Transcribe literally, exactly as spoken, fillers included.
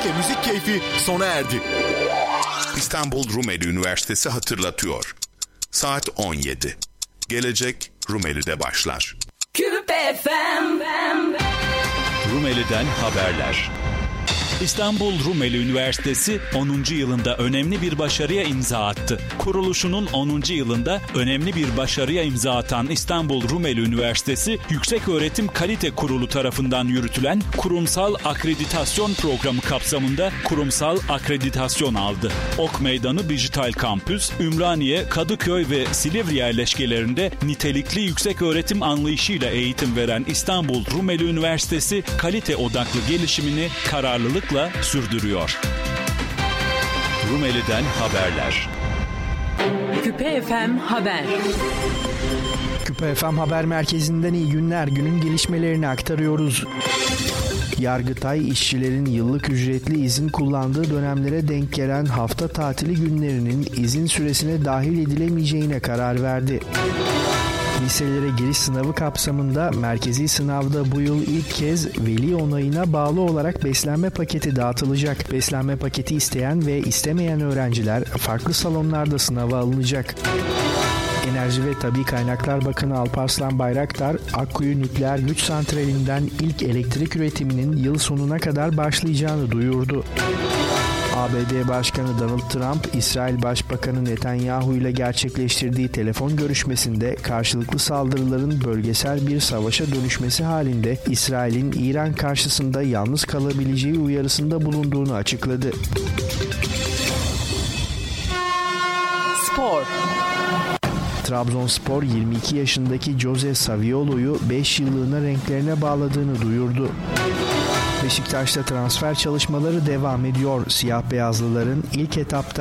ve müzik keyfi sona erdi. İstanbul Rumeli Üniversitesi hatırlatıyor. Saat on yedi. Gelecek Rumeli'de başlar. Küpe F M. Rumeli'den haberler. İstanbul Rumeli Üniversitesi onuncu yılında önemli bir başarıya imza attı. Kuruluşunun onuncu yılında önemli bir başarıya imza atan İstanbul Rumeli Üniversitesi, Yükseköğretim Kalite Kurulu tarafından yürütülen kurumsal akreditasyon programı kapsamında kurumsal akreditasyon aldı. Ok Meydanı Dijital Kampüs, Ümraniye, Kadıköy ve Silivri yerleşkelerinde nitelikli yükseköğretim anlayışıyla eğitim veren İstanbul Rumeli Üniversitesi, kalite odaklı gelişimini kararlılıkla sürdürüyor. Rumeli'den haberler. Küpe F M Haber. Küpe F M Haber Merkezi'nden iyi günler. Günün gelişmelerini aktarıyoruz. Yargıtay, işçilerin yıllık ücretli izin kullandığı dönemlere denk gelen hafta tatili günlerinin izin süresine dahil edilemeyeceğine karar verdi. Liselere giriş sınavı kapsamında merkezi sınavda bu yıl ilk kez veli onayına bağlı olarak beslenme paketi dağıtılacak. Beslenme paketi isteyen ve istemeyen öğrenciler farklı salonlarda sınava alınacak. Enerji ve Tabii Kaynaklar Bakanı Alparslan Bayraktar, Akkuyu Nükleer Güç Santrali'nden ilk elektrik üretiminin yıl sonuna kadar başlayacağını duyurdu. A B D Başkanı Donald Trump, İsrail Başbakanı Netanyahu ile gerçekleştirdiği telefon görüşmesinde karşılıklı saldırıların bölgesel bir savaşa dönüşmesi halinde İsrail'in İran karşısında yalnız kalabileceği uyarısında bulunduğunu açıkladı. Spor. Trabzonspor yirmi iki yaşındaki Jose Saviolo'yu beş yıllığına renklerine bağladığını duyurdu. Beşiktaş'ta transfer çalışmaları devam ediyor. Siyah beyazlıların ilk etapta